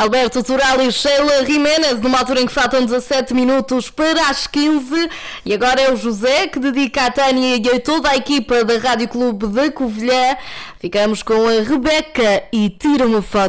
Alberto Toral e Sheila Jiménez, numa altura em que faltam 17 minutos para as 15. E agora é o José que dedica a Tânia e a toda a equipa da Rádio Clube da Covilhã. Ficamos com a Rebeca e Tira uma Foto.